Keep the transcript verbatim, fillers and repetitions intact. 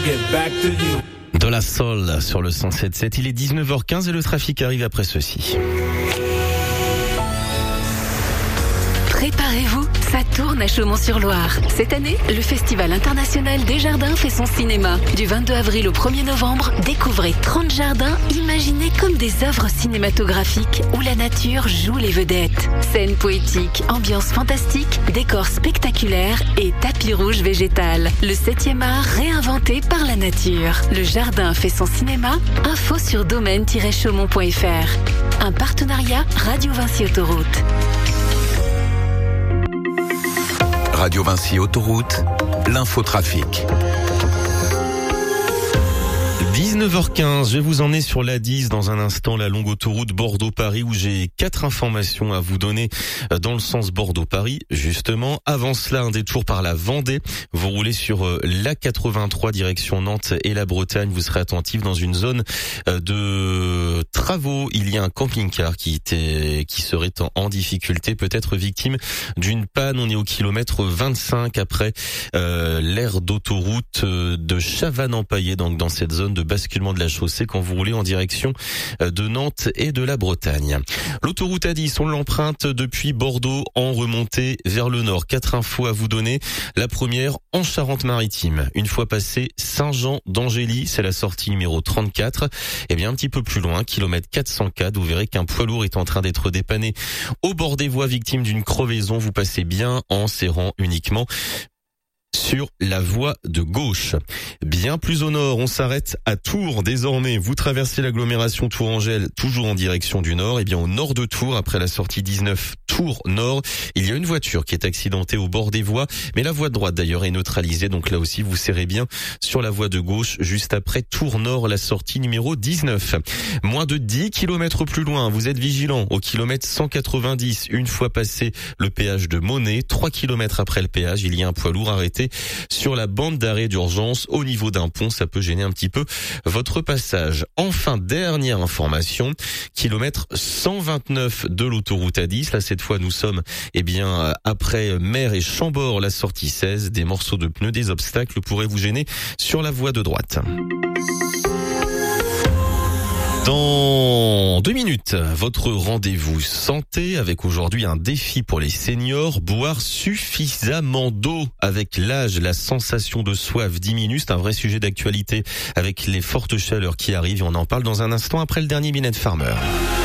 get back to you. De la Soul sur le cent sept sept, il est dix-neuf heures quinze et le trafic arrive après ceci. Préparez-vous, ça tourne à Chaumont-sur-Loire. Cette année, le Festival international des jardins fait son cinéma. Du vingt-deux avril au premier novembre, découvrez trente jardins imaginés comme des œuvres cinématographiques où la nature joue les vedettes. Scènes poétiques, ambiance fantastique, décors spectaculaires et tapis rouge végétal. Le septième art réinventé par la nature. Le jardin fait son cinéma. Info sur domaine tiret chaumont point f r. Un partenariat Radio Vinci Autoroute. Radio Vinci Autoroute, l'infotrafic. dix-neuf heures quinze, je vais vous emmener sur l'A dix dans un instant, la longue autoroute Bordeaux-Paris où j'ai quatre informations à vous donner dans le sens Bordeaux-Paris. Justement, avant cela, un détour par la Vendée. Vous roulez sur l'A quatre-vingt-trois direction Nantes et la Bretagne. Vous serez attentif dans une zone de travaux. Il y a un camping-car qui était, qui serait en, en difficulté, peut-être victime d'une panne. On est au kilomètre vingt-cinq après euh, l'aire d'autoroute de Chavannes-en-Paillé, donc dans cette zone de basculement de la chaussée quand vous roulez en direction de Nantes et de la Bretagne. L'autoroute A dix, on l'emprunte depuis Bordeaux en remontée vers le nord. Quatre infos à vous donner. La première, en Charente-Maritime. Une fois passé Saint-Jean d'Angély, c'est la sortie numéro trente-quatre. Et bien un petit peu plus loin, kilomètre quatre cent quatre, vous verrez qu'un poids lourd est en train d'être dépanné au bord des voies, victime d'une crevaison. Vous passez bien en serrant uniquement sur la voie de gauche. Bien plus au nord, on s'arrête à Tours désormais. Vous traversez l'agglomération Tourangelle, toujours en direction du nord. Et bien au nord de Tours, après la sortie dix-neuf Tours Nord, il y a une voiture qui est accidentée au bord des voies, mais la voie de droite d'ailleurs est neutralisée. Donc là aussi, vous serrez bien sur la voie de gauche, juste après Tours Nord, la sortie numéro dix-neuf. Moins de dix kilomètres plus loin, vous êtes vigilant au kilomètre cent quatre-vingt-dix. Une fois passé le péage de Monet, trois kilomètres après le péage, il y a un poids lourd arrêté sur la bande d'arrêt d'urgence au niveau d'un pont. Ça peut gêner un petit peu votre passage. Enfin, dernière information, kilomètre cent vingt-neuf de l'autoroute A dix. Là, cette fois, nous sommes, eh bien, après Mer et Chambord, la sortie seize. Des morceaux de pneus, des obstacles pourraient vous gêner sur la voie de droite. Dans deux minutes, votre rendez-vous santé avec aujourd'hui un défi pour les seniors, boire suffisamment d'eau. Avec l'âge, la sensation de soif diminue. C'est un vrai sujet d'actualité avec les fortes chaleurs qui arrivent. Et on en parle dans un instant après le dernier Mylène Farmer.